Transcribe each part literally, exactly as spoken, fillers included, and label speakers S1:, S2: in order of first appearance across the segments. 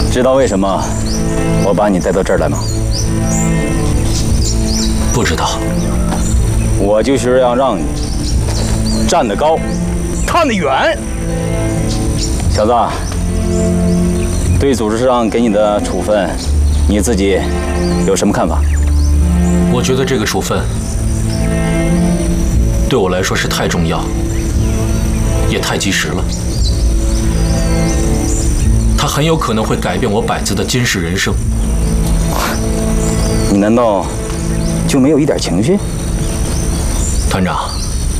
S1: 知道为什么我把你带到这儿来吗？
S2: 不知道。
S1: 我就是要让你站得高，看得远。小子，对组织上给你的处分，你自己有什么看法？
S2: 我觉得这个处分对我来说是太重要，也太及时了。它很有可能会改变我百子的今世人生。
S1: 你难道就没有一点情绪？
S2: 团长，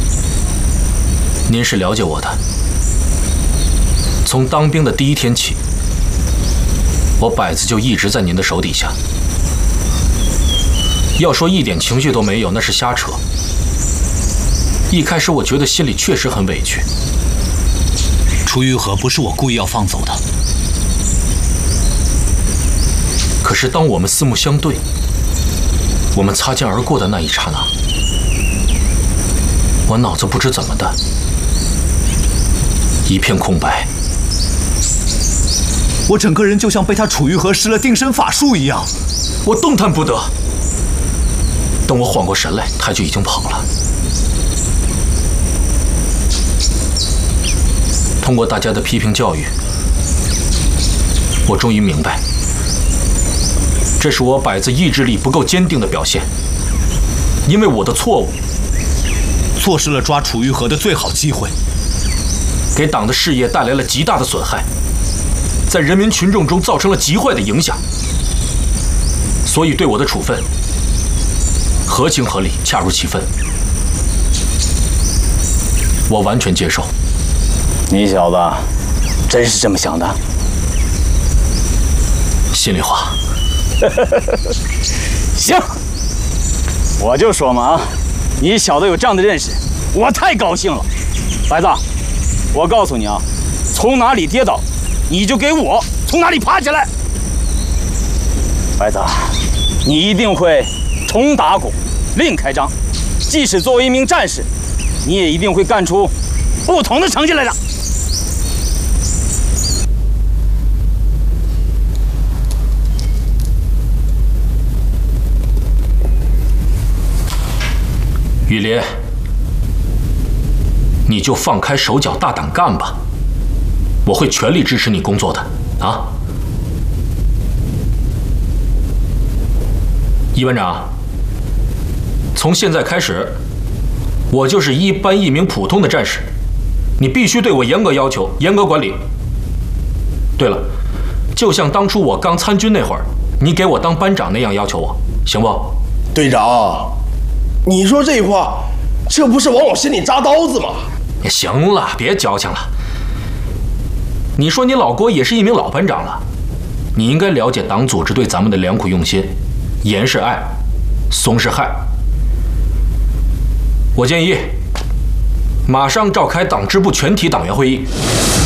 S2: 您是了解我的。从当兵的第一天起，我百子就一直在您的手底下。要说一点情绪都没有，那是瞎扯。一开始我觉得心里确实很委屈。
S3: 楚玉和不是我故意要放走的。
S2: 可是当我们四目相对，我们擦肩而过的那一刹那，我脑子不知怎么的一片空白。
S3: 我整个人就像被他楚玉和施了定身法术一样，
S2: 我动弹不得。等我缓过神来，他就已经跑了。通过大家的批评教育，我终于明白，这是我百子意志力不够坚定的表现。因为我的错误，
S3: 错失了抓楚玉和的最好机会，
S2: 给党的事业带来了极大的损害，在人民群众中造成了极坏的影响。所以对我的处分合情合理，恰如其分，我完全接受。
S1: 你小子真是这么想的？
S2: 心里话。
S1: 行，我就说嘛啊，你小子有这样的认识，我太高兴了。白子，我告诉你啊，从哪里跌倒，你就给我从哪里爬起来。白子，你一定会重打鼓，另开张。即使作为一名战士，你也一定会干出不同的成绩来的。
S2: 雨林，你就放开手脚，大胆干吧，我会全力支持你工作的啊！一班长，从现在开始，我就是一班一名普通的战士，你必须对我严格要求，严格管理。对了，就像当初我刚参军那会儿，你给我当班长那样要求我，行不？
S4: 队长。你说这话，这不是往我心里扎刀子吗？
S2: 行了，别矫情了。你说你老郭也是一名老班长了，你应该了解党组织对咱们的良苦用心，严是爱，松是害。我建议，马上召开党支部全体党员会议，